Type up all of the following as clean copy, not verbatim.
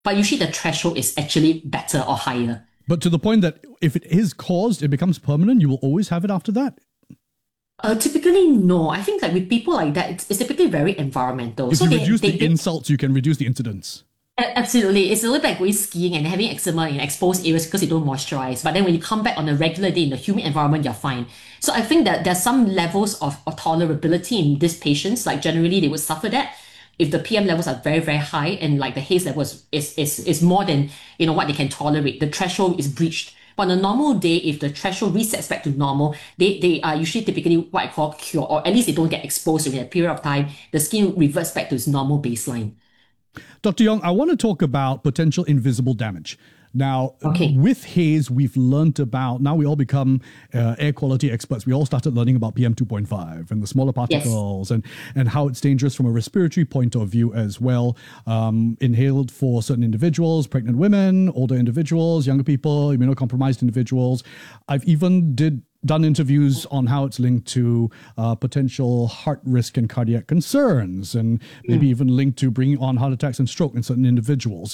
but usually the threshold is actually better or higher. But to the point that if it is caused, it becomes permanent, you will always have it after that? Typically, no. I think like with people like that, it's typically very environmental. If So you they, reduce they, the they insults, you can reduce the incidents. absolutely, it's a little bit like going skiing and having eczema in exposed areas because you don't moisturize. But then when you come back on a regular day in the humid environment, you're fine. So I think that there's some levels of tolerability in these patients. Like generally, they would suffer that if the PM levels are very, very high and like the haze level is more than what they can tolerate. The threshold is breached. But on a normal day, if the threshold resets back to normal, they are usually typically what I call cure, or at least they don't get exposed during a period of time. The skin reverts back to its normal baseline. Dr. Yong, I want to talk about potential invisible damage. Now, Okay. with haze, we've learned about, now we all become air quality experts. We all started learning about PM 2.5 and the smaller Yes. particles and how it's dangerous from a respiratory point of view as well. Inhaled for certain individuals, pregnant women, older individuals, younger people, immunocompromised individuals. I've even done interviews on how it's linked to potential heart risk and cardiac concerns, and maybe even linked to bringing on heart attacks and stroke in certain individuals.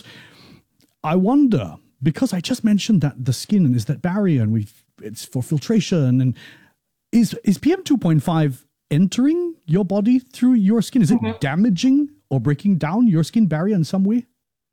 I wonder, because I just mentioned that the skin is that barrier and it's for filtration, and is PM 2.5 entering your body through your skin? Is it damaging or breaking down your skin barrier in some way?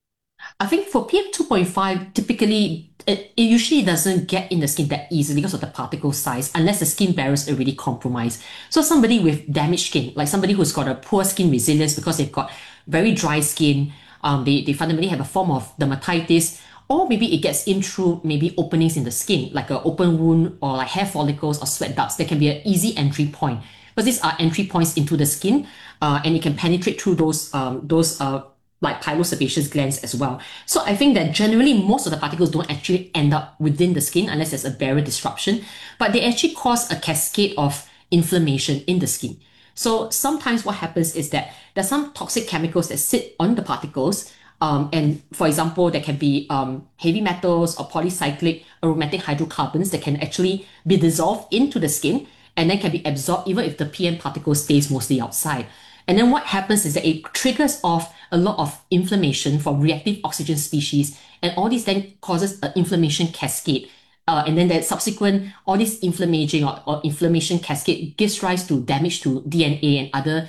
I think for PM 2.5, typically it usually doesn't get in the skin that easily because of the particle size, unless the skin barrier is already compromised. So somebody with damaged skin, like somebody who's got a poor skin resilience because they've got very dry skin, they fundamentally have a form of dermatitis, or maybe it gets in through maybe openings in the skin, like an open wound or like hair follicles or sweat ducts. There can be an easy entry point because these are entry points into the skin, and it can penetrate through those like pilosebaceous glands as well. So I think that generally most of the particles don't actually end up within the skin unless there's a barrier disruption, but they actually cause a cascade of inflammation in the skin. So sometimes what happens is that there's some toxic chemicals that sit on the particles. And for example, there can be heavy metals or polycyclic aromatic hydrocarbons that can actually be dissolved into the skin and then can be absorbed even if the PM particle stays mostly outside. And then what happens is that it triggers off a lot of inflammation from reactive oxygen species, and all this then causes an inflammation cascade. And then that subsequent, all this inflammation or inflammation cascade gives rise to damage to DNA and other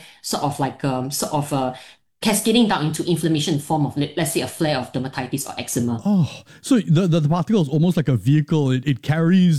cascading down into inflammation in form of, let's say, a flare of dermatitis or eczema. Oh, so the particle is almost like a vehicle. It carries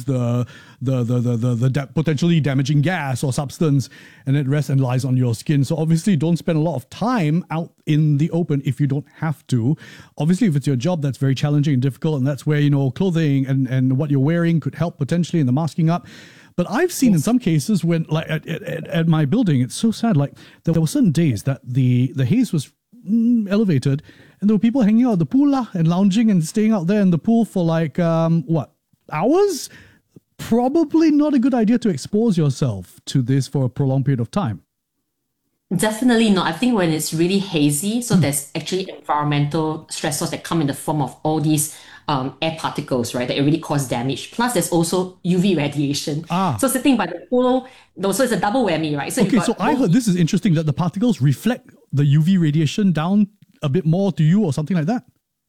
the potentially damaging gas or substance, and it rests and lies on your skin. So obviously, don't spend a lot of time out in the open if you don't have to. Obviously, if it's your job, that's very challenging and difficult, and that's where clothing and what you're wearing could help potentially in the masking up. But I've seen in some cases when, like at my building, it's so sad. Like there were certain days that the haze was elevated, and there were people hanging out at the pool and lounging and staying out there in the pool for like hours. Probably not a good idea to expose yourself to this for a prolonged period of time. Definitely not. I think when it's really hazy, so there's actually environmental stressors that come in the form of all these air particles, right, that really cause damage. Plus, there's also UV radiation. Ah, So sitting by the pool, so it's a double whammy, right? So you've okay. So got I both. heard this is interesting that the particles reflect the UV radiation down a bit more to you or something like that.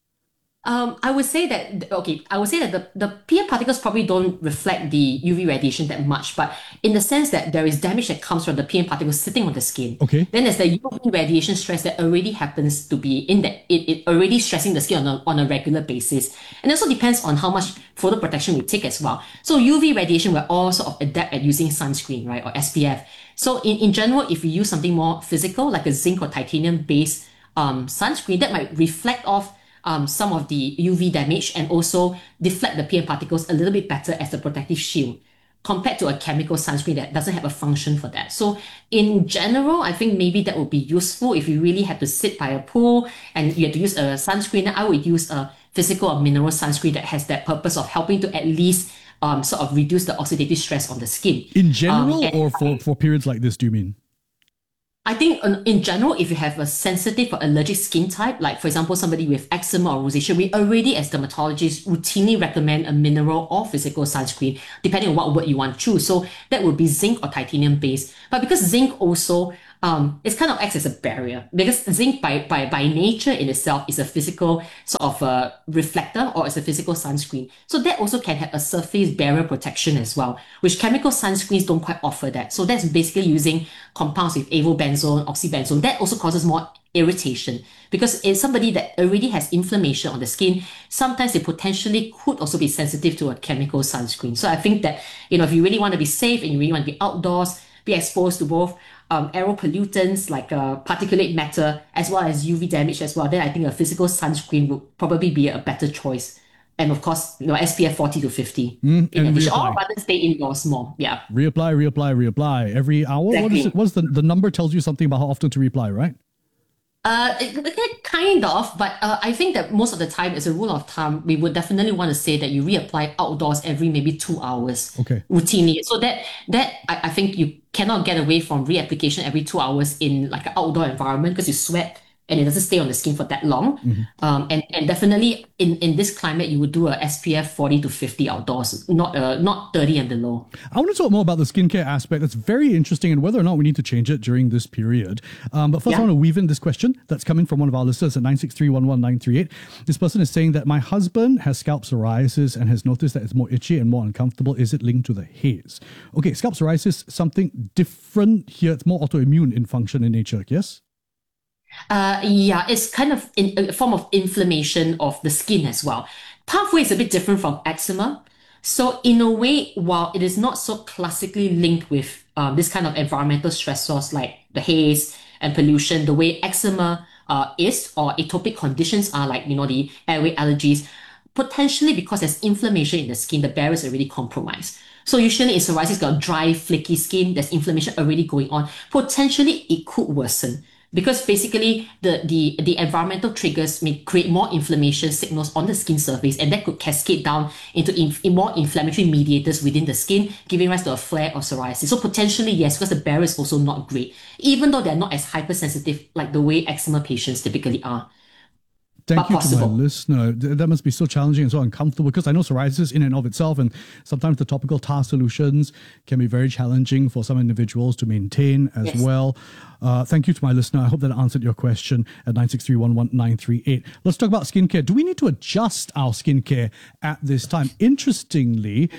I would say that okay. I would say that the PM particles probably don't reflect the UV radiation that much, but in the sense that there is damage that comes from the PM particles sitting on the skin. Okay. Then there's the UV radiation stress that already happens to be in that it already stressing the skin on a regular basis, and it also depends on how much photo protection we take as well. So UV radiation, we're all sort of adept at using sunscreen, right, or SPF. So in general, if we use something more physical like a zinc or titanium based sunscreen, that might reflect off some of the UV damage and also deflect the PM particles a little bit better as a protective shield compared to a chemical sunscreen that doesn't have a function for that. So in general, I think maybe that would be useful if you really had to sit by a pool and you had to use a sunscreen. I would use a physical or mineral sunscreen that has that purpose of helping to at least sort of reduce the oxidative stress on the skin. In general, And or for periods like this, do you mean? I think in general, if you have a sensitive or allergic skin type, like for example, somebody with eczema or rosacea, we already as dermatologists routinely recommend a mineral or physical sunscreen, depending on what word you want to choose. So that would be zinc or titanium based. But because zinc also it's kind of acts as a barrier because zinc by nature in itself is a physical sort of reflector or it's a physical sunscreen. So that also can have a surface barrier protection as well, which chemical sunscreens don't quite offer that. So that's basically using compounds with avobenzone, oxybenzone. That also causes more irritation because in somebody that already has inflammation on the skin, sometimes they potentially could also be sensitive to a chemical sunscreen. So I think that, if you really want to be safe and you really want to be outdoors, be exposed to both aero pollutants like particulate matter as well as UV damage as well, then I think a physical sunscreen would probably be a better choice. And of course, SPF 40 to 50 in and addition. Or reapply. rather stay indoors more. Yeah, Reapply, reapply, reapply every hour. What is exactly. it? What's the number tells you something about how often to reapply, right? Kind of, but I think that most of the time, as a rule of thumb, we would definitely want to say that you reapply outdoors every maybe 2 hours Okay. routinely. So that I think you cannot get away from reapplication every 2 hours in like an outdoor environment because you sweat and it doesn't stay on the skin for that long. And definitely in this climate, you would do a SPF 40 to 50 outdoors, not 30 and below. I want to talk more about the skincare aspect. That's very interesting, and whether or not we need to change it during this period. But first, I Yeah. want to weave in this question that's coming from one of our listeners at 963113938. This person is saying that my husband has scalp psoriasis and has noticed that it's more itchy and more uncomfortable. Is it linked to the haze? Okay, scalp psoriasis, something different here. It's more autoimmune in function in nature, yes? Yeah, it's kind of a form of inflammation of the skin as well. Pathway is a bit different from eczema. So in a way, while it is not so classically linked with this kind of environmental stressors like the haze and pollution, the way eczema is or atopic conditions are like, the airway allergies, potentially because there's inflammation in the skin, the barrier is already compromised. So usually in psoriasis, got dry, flaky skin, there's inflammation already going on. Potentially it could worsen because basically the environmental triggers may create more inflammation signals on the skin surface and that could cascade down into more inflammatory mediators within the skin, giving rise to a flare of psoriasis. So potentially yes, because the barrier is also not great, even though they're not as hypersensitive like the way eczema patients typically are, Thank but you to my possible. listener. That must be so challenging and so uncomfortable because I know psoriasis in and of itself, and sometimes the topical tar solutions can be very challenging for some individuals to maintain as Yes. well. Thank you to my listener. I hope that answered your question at 963113938. Let's talk about skincare. Do we need to adjust our skincare at this time? Interestingly,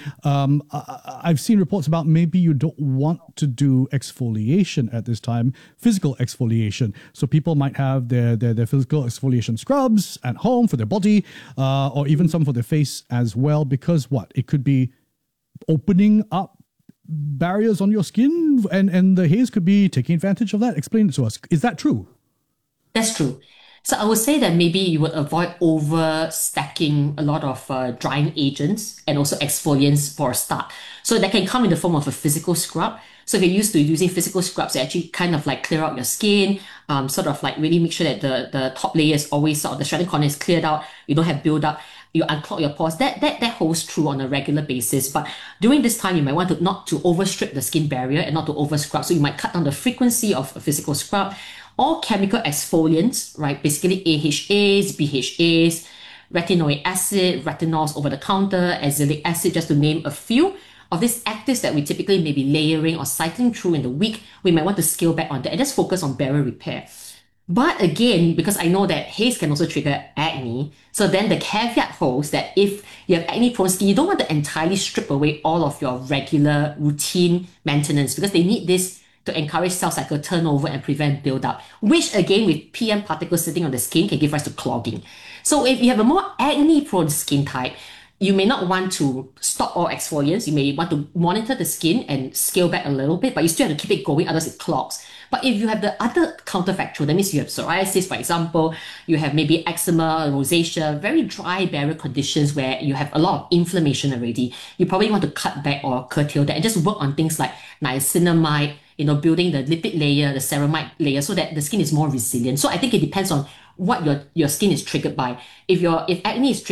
I've seen reports about maybe you don't want to do exfoliation at this time, physical exfoliation. So people might have their physical exfoliation scrubs at home for their body, or even some for their face as well, because what? It could be opening up barriers on your skin, and the haze could be taking advantage of that. Explain it to us. Is that true? That's true. So I would say that maybe you would avoid over stacking a lot of drying agents and also exfoliants for a start. So that can come in the form of a physical scrub. So if you're used to using physical scrubs, they actually kind of like clear out your skin, sort of like really make sure that the top layer is always sort of the stratum corner is cleared out. You don't have build-up. You unclog your pores. That holds true on a regular basis. But during this time, you might want to not to overstrip the skin barrier and not to over scrub. So you might cut down the frequency of a physical scrub. All chemical exfoliants, right? Basically AHAs, BHAs, retinoic acid, retinols over the counter, azelaic acid, just to name a few of these actives that we typically may be layering or cycling through in the week. We might want to scale back on that and just focus on barrier repair. But again, because I know that haze can also trigger acne, so then the caveat holds that if you have acne prone skin, you don't want to entirely strip away all of your regular routine maintenance because they need this to encourage cell cycle turnover and prevent buildup, which again with PM particles sitting on the skin can give rise to clogging. So if you have a more acne prone skin type, you may not want to stop all exfoliants. You may want to monitor the skin and scale back a little bit, but you still have to keep it going, otherwise it clogs. But if you have the other counterfactual, that means you have psoriasis, for example, you have maybe eczema, rosacea, very dry barrier conditions where you have a lot of inflammation already, you probably want to cut back or curtail that and just work on things like niacinamide, building the lipid layer, the ceramide layer, so that the skin is more resilient. So I think it depends on what your skin is triggered by. If acne is triggered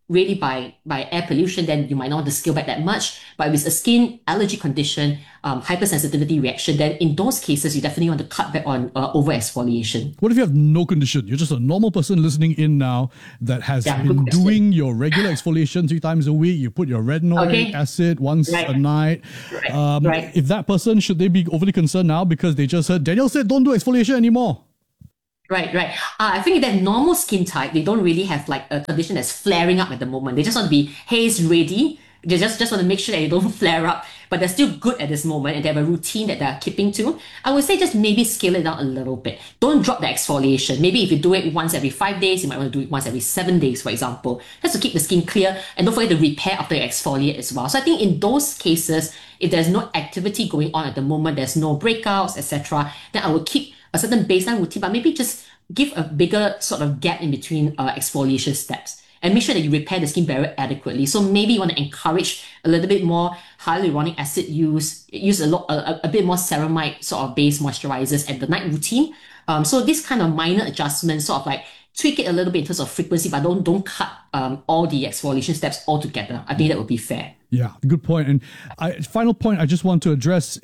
really by air pollution, then you might not want to scale back that much. But if it's a skin allergy condition, hypersensitivity reaction, then in those cases, you definitely want to cut back on over exfoliation. What if you have no condition? You're just a normal person listening in now that has Yeah, been good question. doing your regular exfoliation 3 times a week. You put your retinoic Okay. acid once Right. a night. Right. If that person, should they be overly concerned now because they just heard Daniel said don't do exfoliation anymore? Right. I think that normal skin type, they don't really have like a condition that's flaring up at the moment. They just want to be haze ready. They just want to make sure that they don't flare up, but they're still good at this moment and they have a routine that they're keeping to. I would say just maybe scale it down a little bit. Don't drop the exfoliation. Maybe if you do it once every 5 days, you might want to do it once every 7 days, for example, just to keep the skin clear. And don't forget to repair after you exfoliate as well. So I think in those cases, if there's no activity going on at the moment, there's no breakouts, etc., then I would keep a certain baseline routine, but maybe just give a bigger sort of gap in between exfoliation steps and make sure that you repair the skin barrier adequately. So maybe you want to encourage a little bit more hyaluronic acid use a bit more ceramide sort of base moisturizers at the night routine. So this kind of minor adjustments sort of like tweak it a little bit in terms of frequency, but don't cut all the exfoliation steps altogether. I think that would be fair. Yeah, good point. And final point I just want to address,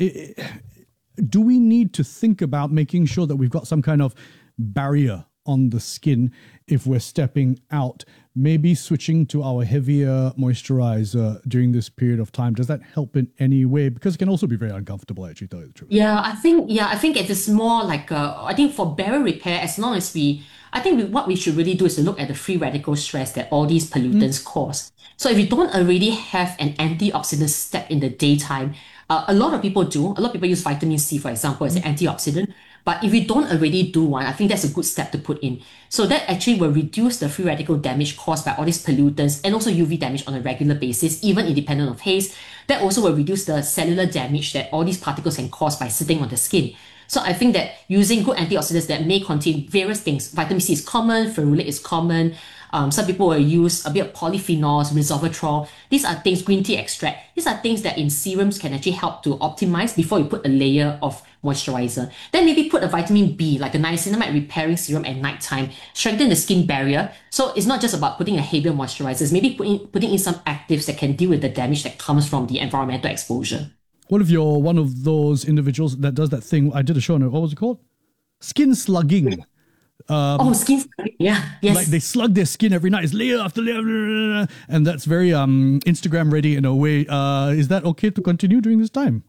do we need to think about making sure that we've got some kind of barrier on the skin if we're stepping out? Maybe switching to our heavier moisturizer during this period of time, does that help in any way? Because it can also be very uncomfortable, actually, to tell you the truth. I think it is more like I think for barrier repair, as long as what we should really do is to look at the free radical stress that all these pollutants cause. So if you don't already have an antioxidant step in the daytime, a lot of people do. A lot of people use vitamin C, for example, as an antioxidant. But if you don't already do one, I think that's a good step to put in. So that actually will reduce the free radical damage caused by all these pollutants and also UV damage on a regular basis, even independent of haze. That also will reduce the cellular damage that all these particles can cause by sitting on the skin. So I think that using good antioxidants that may contain various things, vitamin C is common, ferulate is common. Some people will use a bit of polyphenols, resveratrol. These are things, green tea extract. These are things that in serums can actually help to optimize before you put a layer of moisturizer. Then maybe put a vitamin B, like a niacinamide repairing serum at nighttime, strengthen the skin barrier. So it's not just about putting a heavier moisturizer, it's maybe putting in some actives that can deal with the damage that comes from the environmental exposure. What if you're one of those individuals that does that thing? I did a show on it. What was it called? Skin slugging. Skin slugging. Yeah, yes. Like they slug their skin every night. It's layer after layer. And that's very Instagram ready in a way. Is that okay to continue during this time?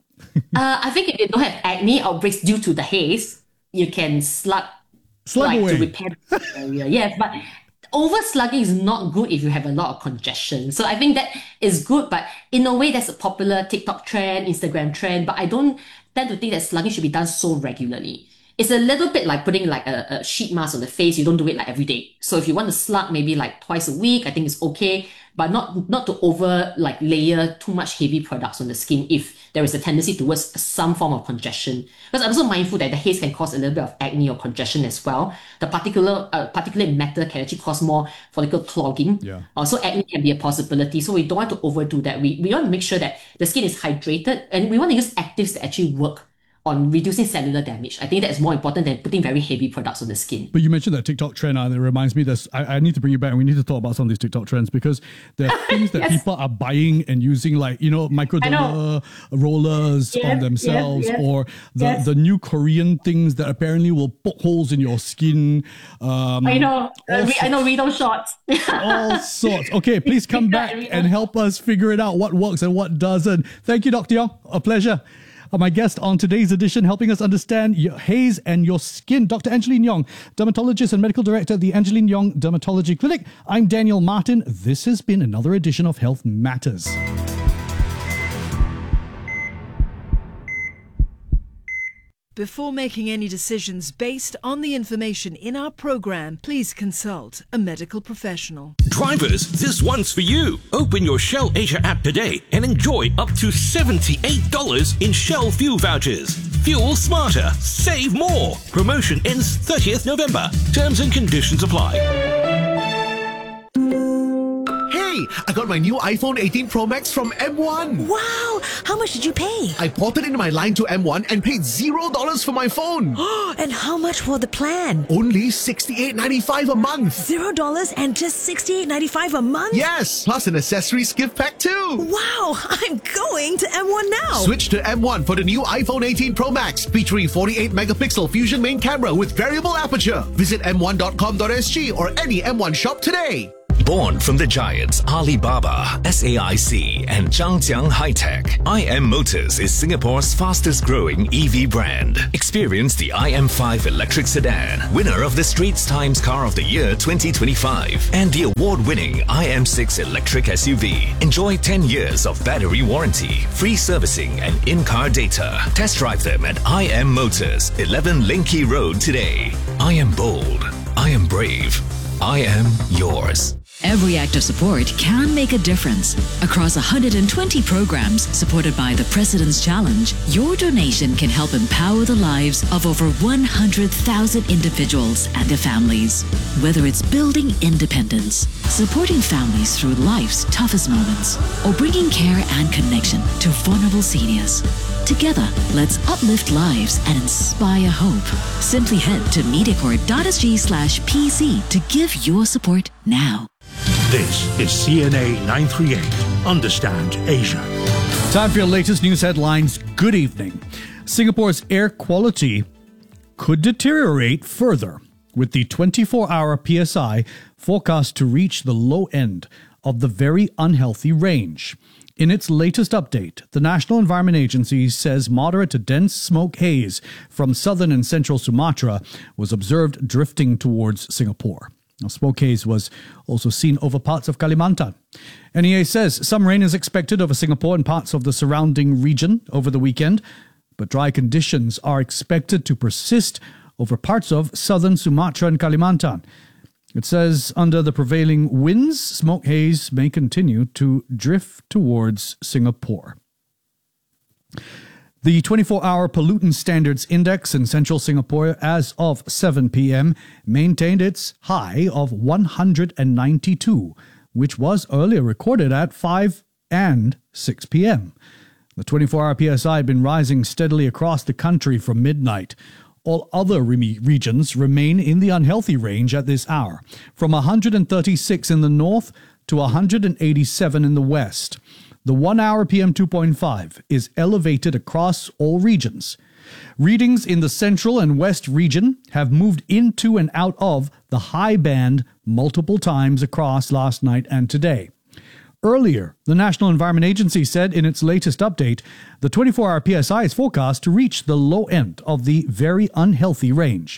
I think if you don't have acne outbreaks due to the haze, you can slug away to repair the area. Yes, but over slugging is not good if you have a lot of congestion. So I think that is good, but in a way that's a popular TikTok trend, Instagram trend, but I don't tend to think that slugging should be done so regularly. It's a little bit like putting like a sheet mask on the face. You don't do it like every day. So if you want to slug maybe like twice a week, I think it's okay, but not to over like layer too much heavy products on the skin if there is a tendency towards some form of congestion. Because I'm also mindful that the haze can cause a little bit of acne or congestion as well. The particulate matter can actually cause more follicle clogging. Yeah. Also acne can be a possibility. So we don't want to overdo that. We want to make sure that the skin is hydrated and we want to use actives that actually work on reducing cellular damage. I think that is more important than putting very heavy products on the skin. But you mentioned that TikTok trend, and it reminds me that I need to bring you back, and we need to talk about some of these TikTok trends because there are things that people are buying and using, like, microderma rollers on themselves, or the new Korean things that apparently will poke holes in your skin. I know, Rito shots. All sorts. Okay, please come back and help us figure it out, what works and what doesn't. Thank you, Dr. Yong. A pleasure. My guest on today's edition, helping us understand your haze and your skin, Dr. Angeline Yong, dermatologist and medical director at the Angeline Yong Dermatology Clinic. I'm Daniel Martin. This has been another edition of Health Matters. Before making any decisions based on the information in our program, please consult a medical professional. Drivers, this one's for you. Open your Shell Asia app today and enjoy up to $78 in Shell fuel vouchers. Fuel smarter, save more. Promotion ends 30th November. Terms and conditions apply. Hey, Hey, I got my new iPhone 18 Pro Max from M1. Wow! How much did you pay? I ported in my line to M1 and paid $0 for my phone. And how much for the plan? Only $68.95 a month. $0 and just $68.95 a month? Yes, plus an accessories gift pack too. Wow! I'm going to M1 now! Switch to M1 for the new iPhone 18 Pro Max, featuring 48-megapixel Fusion main camera with variable aperture. Visit m1.com.sg or any M1 shop today. Born from the giants Alibaba, SAIC, and Zhangjiang High-Tech, IM Motors is Singapore's fastest-growing EV brand. Experience the IM5 electric sedan, winner of the Straits Times Car of the Year 2025, and the award-winning IM6 electric SUV. Enjoy 10 years of battery warranty, free servicing, and in-car data. Test drive them at IM Motors, 11 Linky Road today. I am bold. I am brave. I am yours. Every act of support can make a difference. Across 120 programs supported by the President's Challenge, your donation can help empower the lives of over 100,000 individuals and their families. Whether it's building independence, supporting families through life's toughest moments, or bringing care and connection to vulnerable seniors. Together, let's uplift lives and inspire hope. Simply head to mediacorp.sg/PC to give your support now. This is CNA 938. Understand Asia. Time for your latest news headlines. Good evening. Singapore's air quality could deteriorate further, with the 24-hour PSI forecast to reach the low end of the very unhealthy range. In its latest update, the National Environment Agency says moderate to dense smoke haze from southern and central Sumatra was observed drifting towards Singapore. Now, smoke haze was also seen over parts of Kalimantan. NEA says some rain is expected over Singapore and parts of the surrounding region over the weekend, but dry conditions are expected to persist over parts of southern Sumatra and Kalimantan. It says under the prevailing winds, smoke haze may continue to drift towards Singapore. The 24-hour pollutant standards index in central Singapore as of 7 p.m. maintained its high of 192, which was earlier recorded at 5 and 6 p.m. The 24-hour PSI had been rising steadily across the country from midnight. All other regions remain in the unhealthy range at this hour, from 136 in the north to 187 in the west. The 1-hour PM2.5 is elevated across all regions. Readings in the central and west region have moved into and out of the high band multiple times across last night and today. Earlier, the National Environment Agency said in its latest update, the 24-hour PSI is forecast to reach the low end of the very unhealthy range.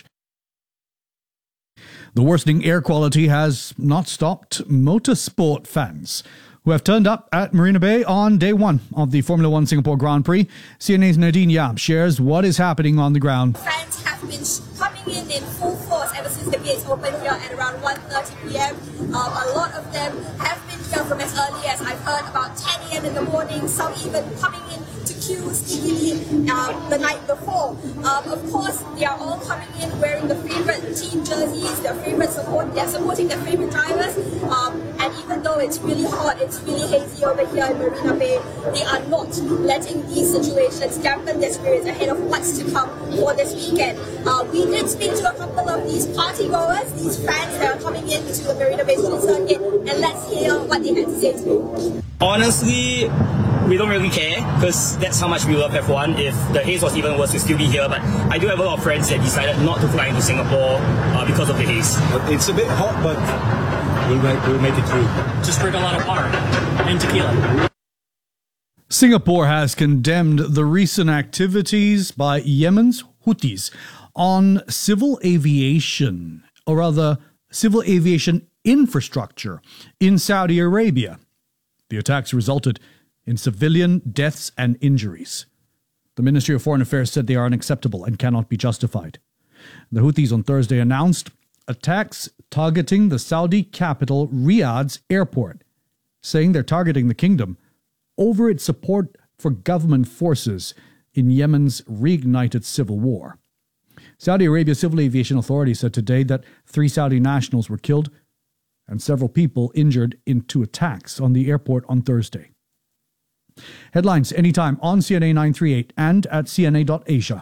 The worsening air quality has not stopped motorsport fans who have turned up at Marina Bay on day one of the Formula One Singapore Grand Prix. CNA's Nadine Yap shares what is happening on the ground. Fans have been coming in full force ever since the gates opened here at around 1:30 p.m. A lot of them have been here from as early as I've heard about 10 a.m. in the morning, some even coming in to queue sneakily the night before. Of course, they are all coming in wearing the favourite team jerseys, they're supporting their favourite drivers, and even though it's really hot, it's really hazy over here in Marina Bay, they are not letting these situations dampen their spirits ahead of what's to come for this weekend. We did speak to a couple of these party goers, these fans that are coming in to the Marina Bay circuit, and let's hear what they had to say to me. Honestly, we don't really care because that's how much we love F1. If the haze was even worse, we'd still be here. But I do have a lot of friends that decided not to fly into Singapore because of the haze. It's a bit hot, but we'll make it through. Just drink a lot of water and tequila. Singapore has condemned the recent activities by Yemen's Houthis on civil aviation, or rather, civil aviation infrastructure in Saudi Arabia. The attacks resulted in civilian deaths and injuries. The Ministry of Foreign Affairs said they are unacceptable and cannot be justified. The Houthis on Thursday announced attacks targeting the Saudi capital Riyadh's airport, saying they're targeting the kingdom over its support for government forces in Yemen's reignited civil war. Saudi Arabia's Civil Aviation Authority said today that 3 Saudi nationals were killed and several people injured in 2 attacks on the airport on Thursday. Headlines anytime on CNA 938 and at cna.asia.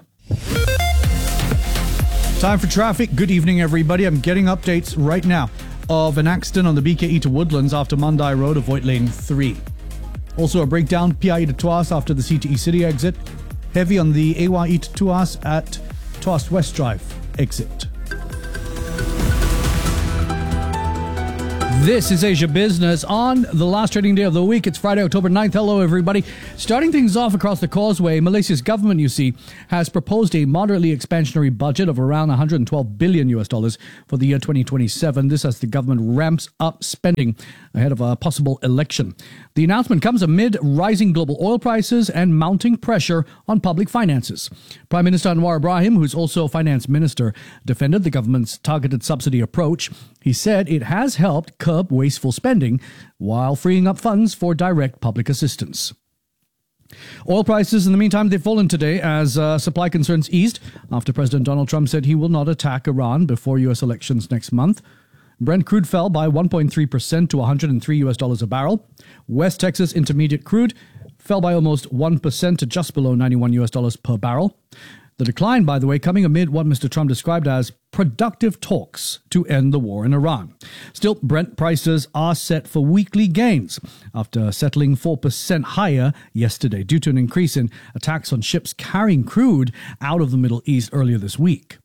Time for traffic. Good evening, everybody. I'm getting updates right now of an accident on the BKE to Woodlands after Mandai Road, avoid lane 3. Also a breakdown, PIE to Tuas after the CTE City exit. Heavy on the AYE to Tuas at Tuas West Drive exit. This is Asia Business on the last trading day of the week. It's Friday, October 9th. Hello, everybody. Starting things off across the causeway, Malaysia's government, you see, has proposed a moderately expansionary budget of around $112 billion for the year 2027. This as the government ramps up spending ahead of a possible election. The announcement comes amid rising global oil prices and mounting pressure on public finances. Prime Minister Anwar Ibrahim, who's also finance minister, defended the government's targeted subsidy approach. He said it has helped curb wasteful spending while freeing up funds for direct public assistance. Oil prices, in the meantime, they've fallen today as supply concerns eased after President Donald Trump said he will not attack Iran before U.S. elections next month. Brent crude fell by 1.3% to $103 a barrel. West Texas Intermediate crude fell by almost 1% to just below $91 per barrel. The decline, by the way, coming amid what Mr. Trump described as productive talks to end the war in Iran. Still, Brent prices are set for weekly gains after settling 4% higher yesterday due to an increase in attacks on ships carrying crude out of the Middle East earlier this week.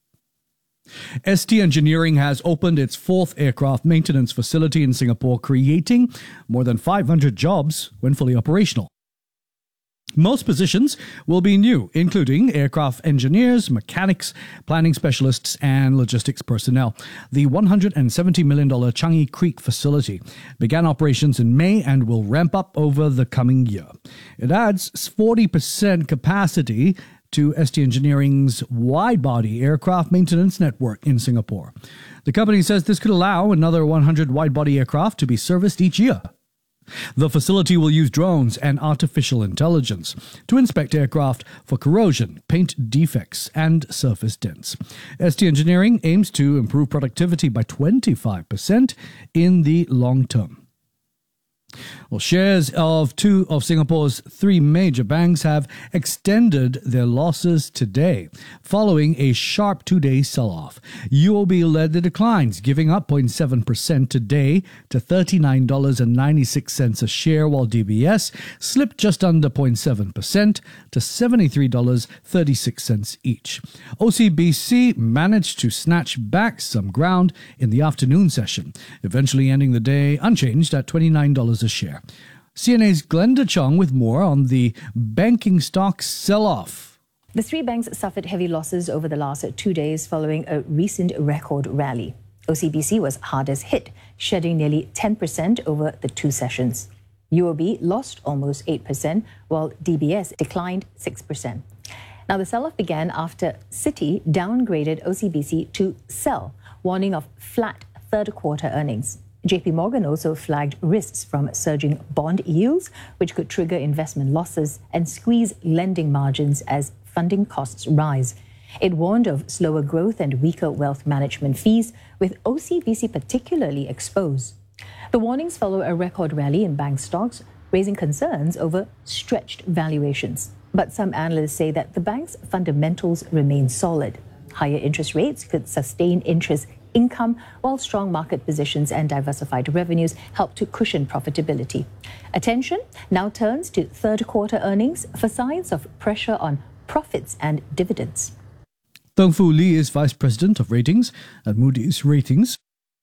ST Engineering has opened its 4th aircraft maintenance facility in Singapore, creating more than 500 jobs when fully operational. Most positions will be new, including aircraft engineers, mechanics, planning specialists, and logistics personnel. The $170 million Changi Creek facility began operations in May and will ramp up over the coming year. It adds 40% capacity to ST Engineering's wide-body aircraft maintenance network in Singapore. The company says this could allow another 100 wide-body aircraft to be serviced each year. The facility will use drones and artificial intelligence to inspect aircraft for corrosion, paint defects, and surface dents. ST Engineering aims to improve productivity by 25% in the long term. Well, shares of 2 of Singapore's 3 major banks have extended their losses today, following a sharp 2-day sell-off. UOB led the declines, giving up 0.7% today to $39.96 a share, while DBS slipped just under 0.7% to $73.36 each. OCBC managed to snatch back some ground in the afternoon session, eventually ending the day unchanged at $29 a share. CNA's Glenda Chong with more on the banking stocks sell-off. The 3 banks suffered heavy losses over the last 2 days following a recent record rally. OCBC was hardest hit, shedding nearly 10% over the 2 sessions. UOB lost almost 8%, while DBS declined 6%. Now, the sell-off began after Citi downgraded OCBC to sell, warning of flat third-quarter earnings. JP Morgan also flagged risks from surging bond yields, which could trigger investment losses and squeeze lending margins as funding costs rise. It warned of slower growth and weaker wealth management fees, with OCBC particularly exposed. The warnings follow a record rally in bank stocks, raising concerns over stretched valuations. But some analysts say that the bank's fundamentals remain solid. Higher interest rates could sustain interest income, while strong market positions and diversified revenues help to cushion profitability. Attention now turns to third-quarter earnings for signs of pressure on profits and dividends. Tung Fu Lee is Vice President of Ratings at Moody's Ratings.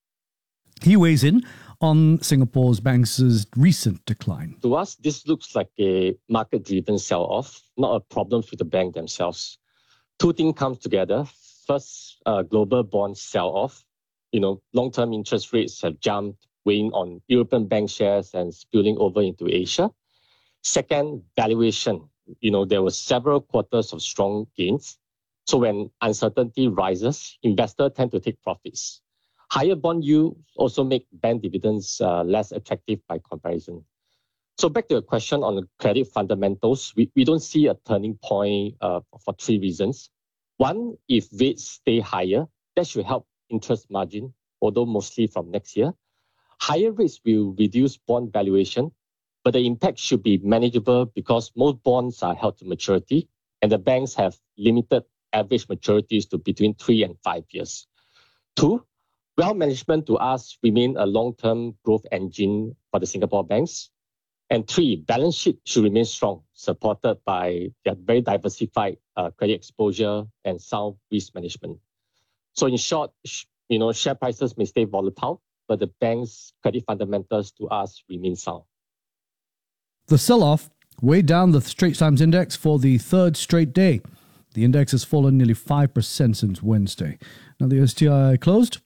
He weighs in on Singapore's banks' recent decline. To us, this looks like a market-driven sell-off, not a problem for the bank themselves. 2 things come together. First, global bond sell-off. Long-term interest rates have jumped, weighing on European bank shares and spilling over into Asia. Second, valuation. There were several quarters of strong gains. So when uncertainty rises, investors tend to take profits. Higher bond yields also make bank dividends less attractive by comparison. So back to your question on the credit fundamentals, we don't see a turning point for 3 reasons. One, if rates stay higher, that should help interest margin, although mostly from next year. Higher rates will reduce bond valuation, but the impact should be manageable because most bonds are held to maturity and the banks have limited average maturities to between 3 and 5 years. 2, wealth management to us remain a long-term growth engine for the Singapore banks. And 3, balance sheet should remain strong, supported by their very diversified credit exposure and sound risk management. So in short, share prices may stay volatile, but the bank's credit fundamentals to us remain sound. The sell-off weighed down the Straits Times Index for the third straight day. The index has fallen nearly 5% since Wednesday. Now the STI closed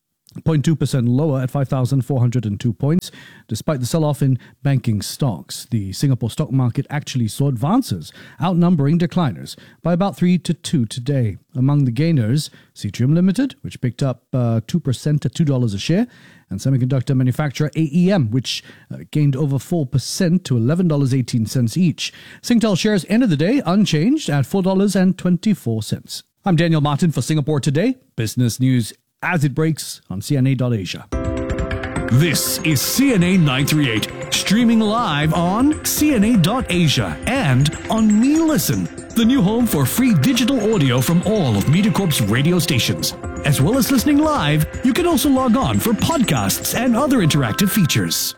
0.2% lower at 5,402 points. Despite the sell-off in banking stocks, the Singapore stock market actually saw advances, outnumbering decliners by about 3-2 today. Among the gainers, Citrium Limited, which picked up 2% at $2 a share, and semiconductor manufacturer AEM, which gained over 4% to $11.18 each. Singtel shares ended the day unchanged at $4.24. I'm Daniel Martin for Singapore Today, business news as it breaks on CNA.Asia. This is CNA 938, streaming live on CNA.Asia and on Me Listen, the new home for free digital audio from all of MediaCorp's radio stations. As well as listening live, you can also log on for podcasts and other interactive features.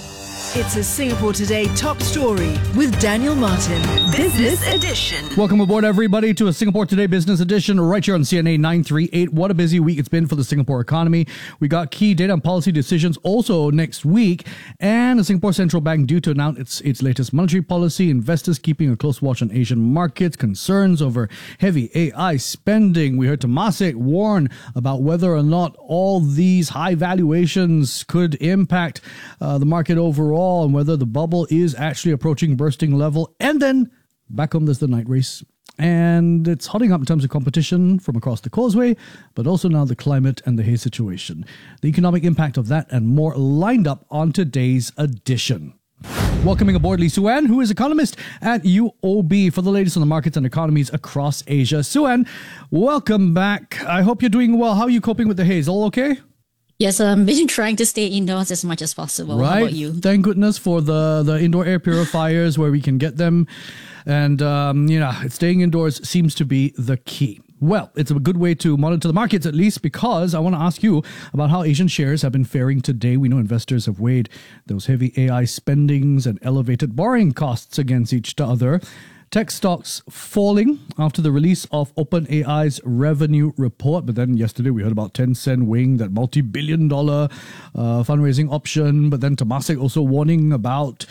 It's a Singapore Today top story with Daniel Martin. Business Edition. Welcome aboard, everybody, to a Singapore Today Business Edition right here on CNA 938. What a busy week it's been for the Singapore economy. We got key data and policy decisions also next week, and the Singapore Central Bank due to announce its latest monetary policy. Investors keeping a close watch on Asian markets. Concerns over heavy AI spending. We heard Temasek warn about whether or not all these high valuations could impact the market overall, and whether the bubble is actually approaching bursting level. And then back home, there's the night race. And it's hotting up in terms of competition from across the causeway, but also now the climate and the haze situation. The economic impact of that and more lined up on today's edition. Welcoming aboard Lee Suan, who is economist at UOB, for the latest on the markets and economies across Asia. Suan, welcome back. I hope you're doing well. How are you coping with the haze? All okay? Yes, I'm been trying to stay indoors as much as possible. Right. How about you? Thank goodness for the indoor air purifiers where we can get them. And, staying indoors seems to be the key. Well, it's a good way to monitor the markets, at least, because I want to ask you about how Asian shares have been faring today. We know investors have weighed those heavy AI spendings and elevated borrowing costs against each other. Tech stocks falling after the release of OpenAI's revenue report. But then yesterday we heard about Tencent weighing that multi-billion-dollar fundraising option. But then Temasek also warning about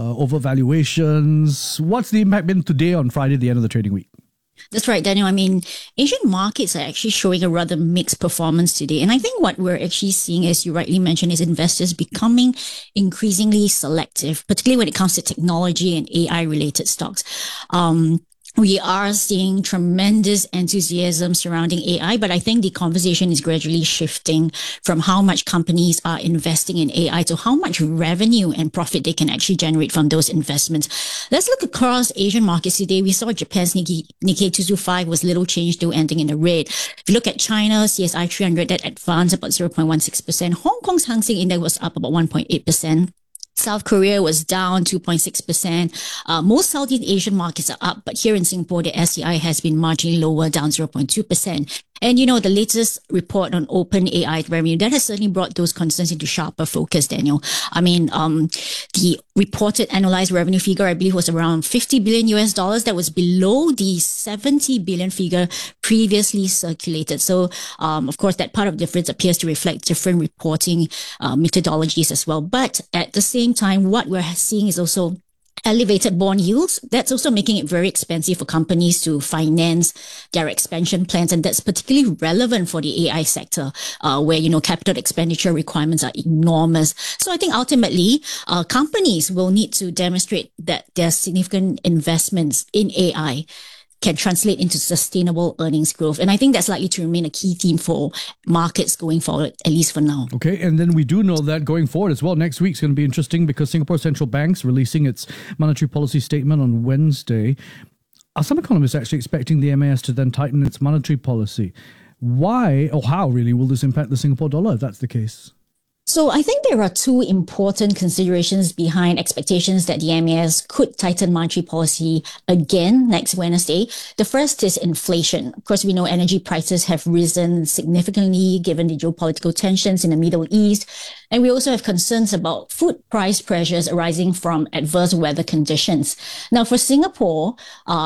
overvaluations. What's the impact been today on Friday, the end of the trading week? That's right, Daniel. I mean, Asian markets are actually showing a rather mixed performance today. And I think what we're actually seeing, as you rightly mentioned, is investors becoming increasingly selective, particularly when it comes to technology and AI-related stocks. We are seeing tremendous enthusiasm surrounding AI, but I think the conversation is gradually shifting from how much companies are investing in AI to how much revenue and profit they can actually generate from those investments. Let's look across Asian markets today. We saw Japan's Nikkei 225 was little change, though ending in the red. If you look at China, CSI 300, that advanced about 0.16%. Hong Kong's Hang Seng Index was up about 1.8%. South Korea was down 2.6%. Most Southeast Asian markets are up, but here in Singapore, the SCI has been marginally lower, down 0.2%. And, the latest report on OpenAI revenue, that has certainly brought those concerns into sharper focus, Daniel. I mean, the reported annualized revenue figure, I believe, was around $50 billion. That was below the 70 billion figure previously circulated. So, of course, that part of the difference appears to reflect different reporting methodologies as well. But at the same time, what we're seeing is also elevated bond yields. That's also making it very expensive for companies to finance their expansion plans. And that's particularly relevant for the AI sector, where, capital expenditure requirements are enormous. So I think ultimately, companies will need to demonstrate that their significant investments in AI can translate into sustainable earnings growth. And I think that's likely to remain a key theme for markets going forward, at least for now. Okay, and then we do know that going forward as well, next week's going to be interesting because Singapore Central Bank's releasing its monetary policy statement on Wednesday. Are some economists actually expecting the MAS to then tighten its monetary policy? Why, or how really, will this impact the Singapore dollar if that's the case? So I think there are two important considerations behind expectations that the MAS could tighten monetary policy again next Wednesday. The first is inflation. Of course, we know energy prices have risen significantly given the geopolitical tensions in the Middle East. And we also have concerns about food price pressures arising from adverse weather conditions. Now, for Singapore,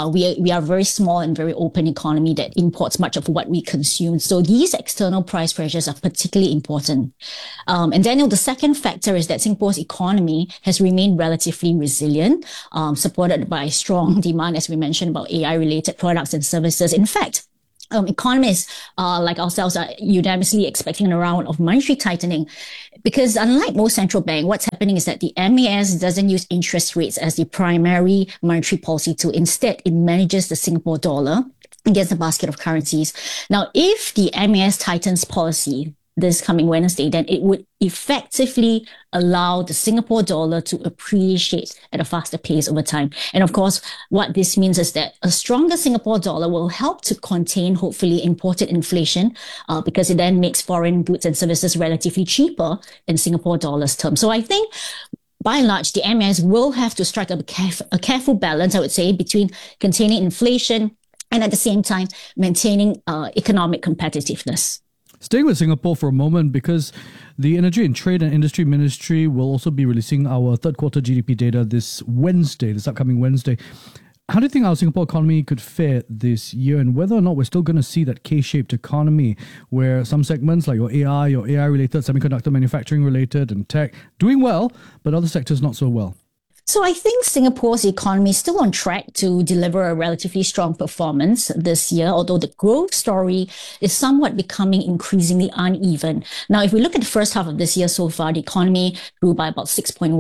we are a very small and very open economy that imports much of what we consume. So these external price pressures are particularly important. And Daniel, the second factor is that Singapore's economy has remained relatively resilient, supported by strong demand, as we mentioned, about AI-related products and services. In fact, economists like ourselves are unanimously expecting a round of monetary tightening because unlike most central bank, what's happening is that the MAS doesn't use interest rates as the primary monetary policy tool. Instead, it manages the Singapore dollar against a basket of currencies. Now, if the MAS tightens policy this coming Wednesday, then it would effectively allow the Singapore dollar to appreciate at a faster pace over time. And of course, what this means is that a stronger Singapore dollar will help to contain, hopefully, imported inflation, because it then makes foreign goods and services relatively cheaper in Singapore dollars terms. So I think by and large, the MAS will have to strike a careful balance, I would say, between containing inflation and at the same time maintaining economic competitiveness. Staying with Singapore for a moment, because the Energy and Trade and Industry Ministry will also be releasing our third quarter GDP data this upcoming Wednesday. How do you think our Singapore economy could fare this year, and whether or not we're still going to see that K-shaped economy where some segments like your AI-related, semiconductor manufacturing related and tech doing well, but other sectors not so well? So I think Singapore's economy is still on track to deliver a relatively strong performance this year, although the growth story is somewhat becoming increasingly uneven. Now, if we look at the first half of this year so far, the economy grew by about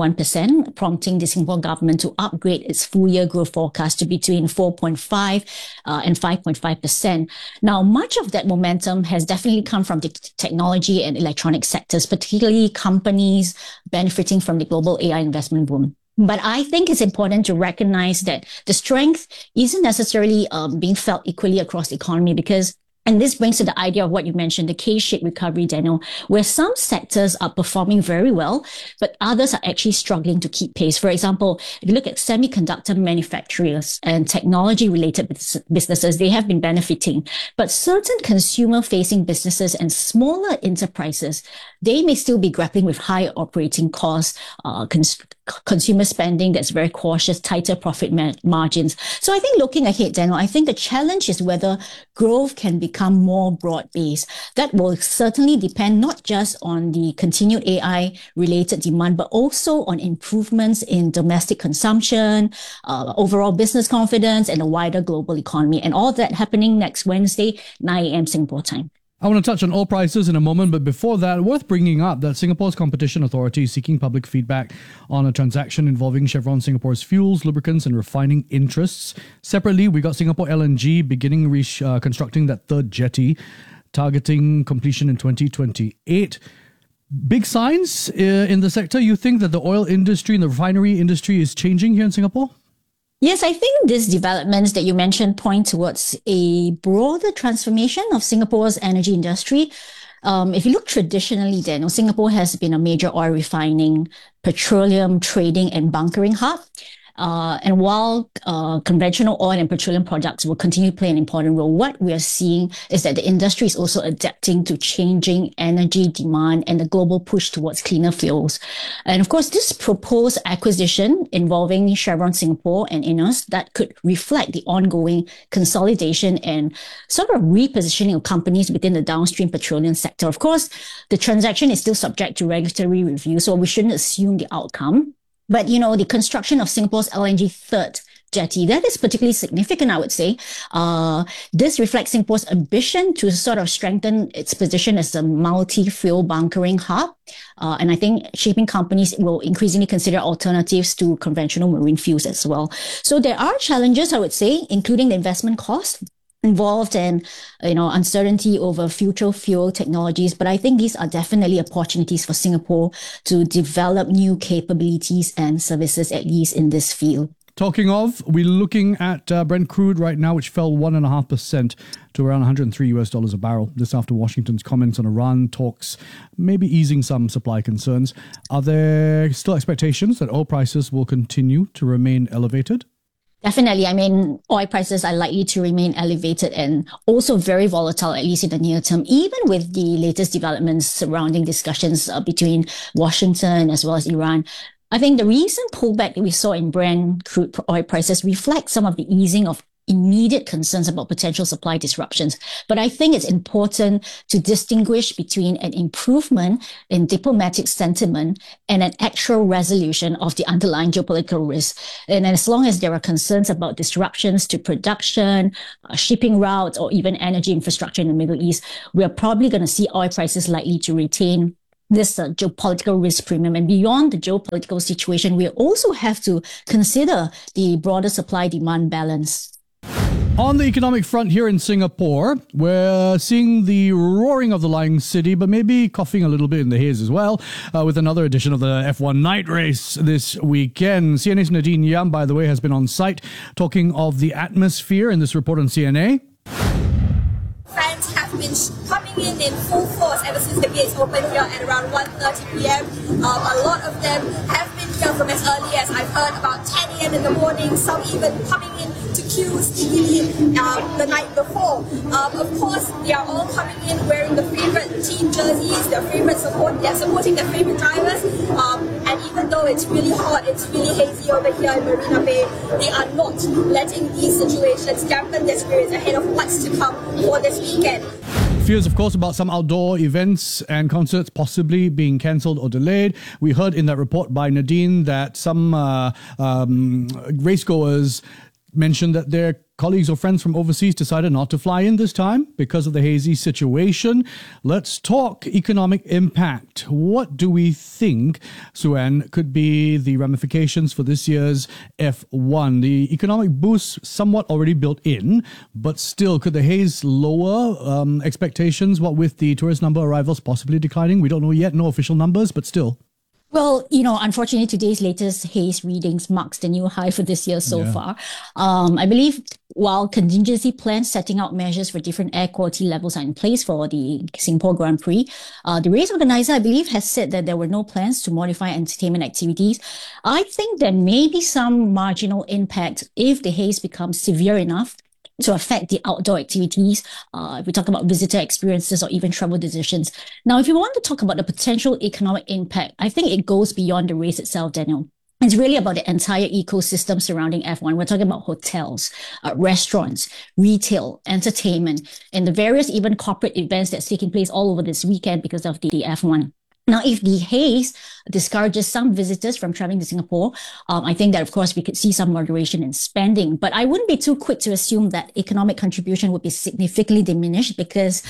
6.1%, prompting the Singapore government to upgrade its full-year growth forecast to between 4.5 and 5.5%. Now, much of that momentum has definitely come from the technology and electronic sectors, particularly companies benefiting from the global AI investment boom. But I think it's important to recognize that the strength isn't necessarily being felt equally across the economy because, and this brings to the idea of what you mentioned, the K-shaped recovery, Daniel, where some sectors are performing very well, but others are actually struggling to keep pace. For example, if you look at semiconductor manufacturers and technology-related businesses, they have been benefiting. But certain consumer-facing businesses and smaller enterprises, they may still be grappling with higher operating costs, consumer spending that's very cautious, tighter profit margins. So I think looking ahead, Daniel, I think the challenge is whether growth can become more broad-based. That will certainly depend not just on the continued AI-related demand, but also on improvements in domestic consumption, overall business confidence, and a wider global economy. And all that happening next Wednesday, 9 a.m. Singapore time. I want to touch on oil prices in a moment, but before that, worth bringing up that Singapore's Competition Authority is seeking public feedback on a transaction involving Chevron Singapore's fuels, lubricants and refining interests. Separately, we got Singapore LNG beginning constructing that third jetty, targeting completion in 2028. Big signs in the sector. You think that the oil industry and the refinery industry is changing here in Singapore? Yes, I think these developments that you mentioned point towards a broader transformation of Singapore's energy industry. If you look traditionally, then Singapore has been a major oil refining, petroleum trading and bunkering hub. And while conventional oil and petroleum products will continue to play an important role, what we are seeing is that the industry is also adapting to changing energy demand and the global push towards cleaner fuels. And of course, this proposed acquisition involving Chevron Singapore and INOS that could reflect the ongoing consolidation and sort of repositioning of companies within the downstream petroleum sector. Of course, the transaction is still subject to regulatory review, so we shouldn't assume the outcome. But, the construction of Singapore's LNG third jetty, that is particularly significant, I would say. This reflects Singapore's ambition to sort of strengthen its position as a multi-fuel bunkering hub. And I think shipping companies will increasingly consider alternatives to conventional marine fuels as well. So there are challenges, I would say, including the investment cost involved and, uncertainty over future fuel technologies. But I think these are definitely opportunities for Singapore to develop new capabilities and services, at least in this field. Talking of, we're looking at Brent crude right now, which fell 1.5% to around $103 a barrel. This after Washington's comments on Iran talks, maybe easing some supply concerns. Are there still expectations that oil prices will continue to remain elevated? Definitely. I mean, oil prices are likely to remain elevated and also very volatile, at least in the near term, even with the latest developments surrounding discussions between Washington as well as Iran. I think the recent pullback that we saw in Brent crude oil prices reflects some of the easing of immediate concerns about potential supply disruptions. But I think it's important to distinguish between an improvement in diplomatic sentiment and an actual resolution of the underlying geopolitical risk. And as long as there are concerns about disruptions to production, shipping routes, or even energy infrastructure in the Middle East, we are probably going to see oil prices likely to retain this geopolitical risk premium. And beyond the geopolitical situation, we also have to consider the broader supply-demand balance. On the economic front here in Singapore, we're seeing the roaring of the Lying City, but maybe coughing a little bit in the haze as well, with another edition of the F1 night race this weekend. CNA's Nadine Yam, by the way, has been on site talking of the atmosphere in this report on CNA. Fans have been coming in full force ever since the gates opened here at around 1:30 p.m. A lot of them have been here from as early as I've heard about 10 a.m. in the morning, some even coming in to queues the night before. Of course, they are all coming in wearing the favorite team jerseys, their favorite support, they're supporting their favorite drivers. And even though it's really hot, it's really hazy over here in Marina Bay, they are not letting these situations dampen their spirits ahead of what's to come for this weekend. Fears, of course, about some outdoor events and concerts possibly being cancelled or delayed. We heard in that report by Nadine that some racegoers mentioned that their colleagues or friends from overseas decided not to fly in this time because of the hazy situation. Let's talk economic impact. What do we think, Sue-Ann, could be the ramifications for this year's F1? The economic boost somewhat already built in, but still, could the haze lower expectations, what with the tourist number arrivals possibly declining? We don't know yet, no official numbers, but still. Well, unfortunately, today's latest haze readings marks the new high for this year so far. I believe while contingency plans setting out measures for different air quality levels are in place for the Singapore Grand Prix, the race organizer, I believe, has said that there were no plans to modify entertainment activities. I think there may be some marginal impact if the haze becomes severe enough to affect the outdoor activities. If we talk about visitor experiences or even travel decisions. Now, if you want to talk about the potential economic impact, I think it goes beyond the race itself, Daniel. It's really about the entire ecosystem surrounding F1. We're talking about hotels, restaurants, retail, entertainment, and the various even corporate events that's taking place all over this weekend because of the F1. Now, if the haze discourages some visitors from traveling to Singapore, I think that, of course, we could see some moderation in spending. But I wouldn't be too quick to assume that economic contribution would be significantly diminished because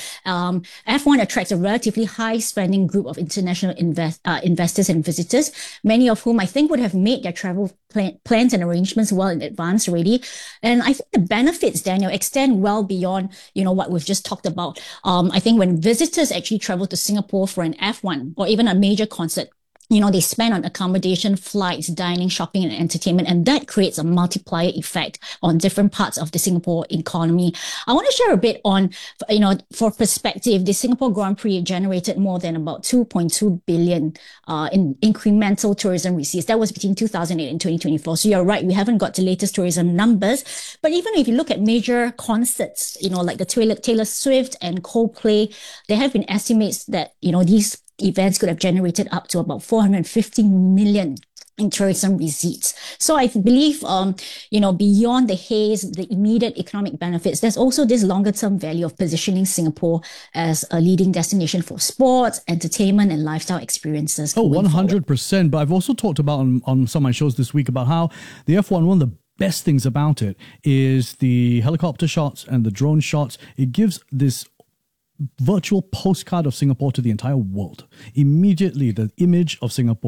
F1 attracts a relatively high-spending group of international investors and visitors, many of whom I think would have made their travel plans and arrangements well in advance already. And I think the benefits, Daniel, extend well beyond, what we've just talked about. I think when visitors actually travel to Singapore for an F1 or even a major concert, they spend on accommodation, flights, dining, shopping, and entertainment, and that creates a multiplier effect on different parts of the Singapore economy. I want to share a bit on, for perspective, the Singapore Grand Prix generated more than about 2.2 billion in incremental tourism receipts. That was between 2008 and 2024. So you're right, we haven't got the latest tourism numbers, but even if you look at major concerts, like the Taylor Swift and Coldplay, there have been estimates that, these events could have generated up to about 450 million in tourism receipts. So I believe, beyond the haze, the immediate economic benefits, there's also this longer term value of positioning Singapore as a leading destination for sports, entertainment, and lifestyle experiences. 100%. But I've also talked about on some of my shows this week about how the F1, one of the best things about it is the helicopter shots and the drone shots. It gives this virtual postcard of Singapore to the entire world. Immediately, the image of Singapore.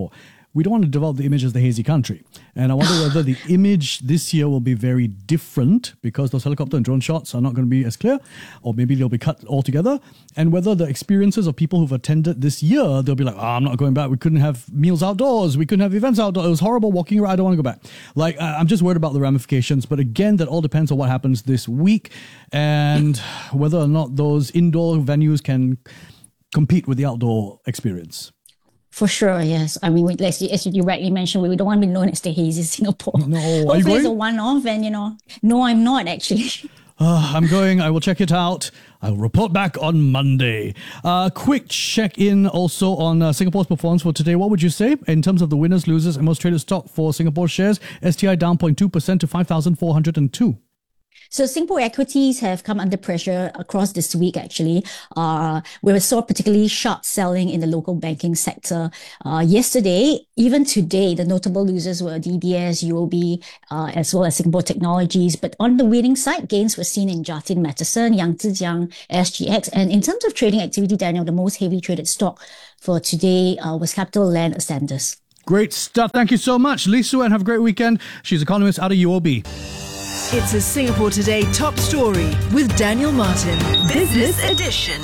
we don't want to develop the image as the hazy country. And I wonder whether the image this year will be very different because those helicopter and drone shots are not going to be as clear, or maybe they'll be cut altogether. And whether the experiences of people who've attended this year, they'll be like, I'm not going back. We couldn't have meals outdoors. We couldn't have events outdoors. It was horrible walking around. I don't want to go back. Like, I'm just worried about the ramifications. But again, that all depends on what happens this week and whether or not those indoor venues can compete with the outdoor experience. For sure, yes. I mean, as you rightly mentioned, we don't want to be known as the hazy Singapore. No, hopefully it's a one-off, and no, I'm not actually. I'm going. I will check it out. I'll report back on Monday. Quick check-in also on Singapore's performance for today. What would you say in terms of the winners, losers, and most traded stock for Singapore shares? STI down 0.2% to 5,402. So Singapore equities have come under pressure across this week, actually. We saw particularly sharp selling in the local banking sector. Yesterday, even today, the notable losers were DBS, UOB, as well as Singapore Technologies. But on the winning side, gains were seen in Jardine Matheson, Yang Zhejiang, SGX. And in terms of trading activity, Daniel, the most heavily traded stock for today was Capital Land Ascendas. Great stuff. Thank you so much, Lee Su, and have a great weekend. She's economist out of UOB. It's a Singapore Today top story with Daniel Martin. Business Edition.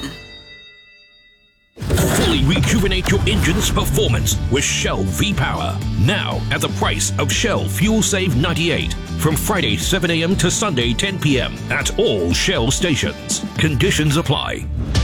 Fully rejuvenate your engine's performance with Shell V-Power. Now at the price of Shell Fuel Save 98. From Friday 7 a.m. to Sunday 10 p.m. at all Shell stations. Conditions apply.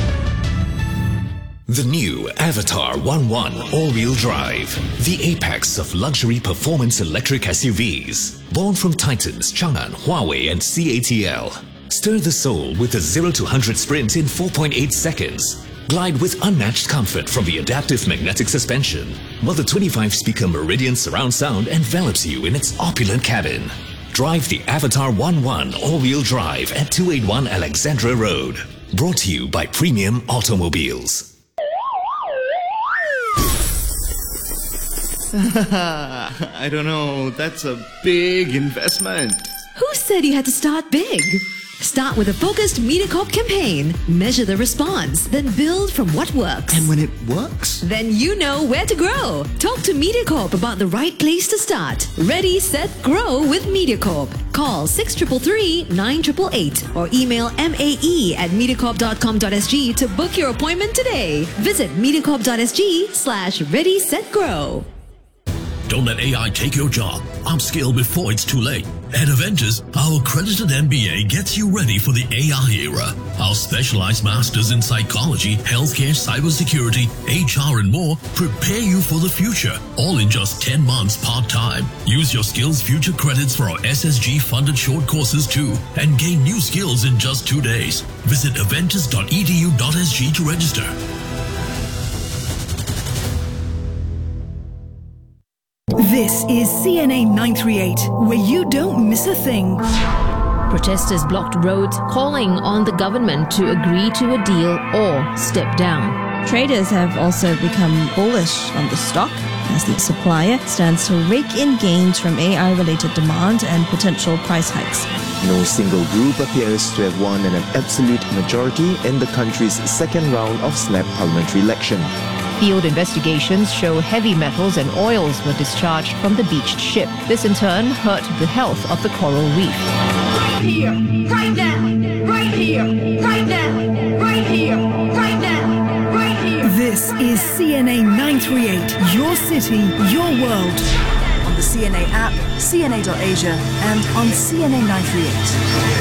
The new Avatar 1.1 all-wheel drive, the apex of luxury performance electric SUVs. Born from Titans, Chang'an, Huawei and CATL. Stir the soul with a 0 to 100 sprint in 4.8 seconds. Glide with unmatched comfort from the adaptive magnetic suspension, while the 25-speaker Meridian surround sound envelops you in its opulent cabin. Drive the Avatar 1.1 all-wheel drive at 281 Alexandra Road. Brought to you by Premium Automobiles. I don't know, that's a big investment. Who said you had to start big? Start with a focused MediaCorp campaign. Measure the response, then build from what works. And when it works? Then you know where to grow. Talk to MediaCorp about the right place to start. Ready, set, grow with MediaCorp. Call 6333-9888 or email mae@mediacorp.com.sg to book your appointment today. Visit mediacorp.sg/ready-set-grow. Don't let AI take your job. Upskill before it's too late. At Aventus, our accredited MBA gets you ready for the AI era. Our specialized masters in psychology, healthcare, cybersecurity, HR and more prepare you for the future, all in just 10 months part-time. Use your Skills Future credits for our SSG-funded short courses too, and gain new skills in just 2 days. Visit aventus.edu.sg to register. This is CNA 938, where you don't miss a thing. Protesters blocked roads, calling on the government to agree to a deal or step down. Traders have also become bullish on the stock as the supplier stands to rake in gains from AI-related demand and potential price hikes. No single group appears to have won an absolute majority in the country's second round of snap parliamentary election. Field investigations show heavy metals and oils were discharged from the beached ship. This in turn hurt the health of the coral reef. Right here, right now, right here, right now, right here, right now, right here. This is CNA 938, your city, your world. On the CNA app, CNA.Asia, and on CNA 938.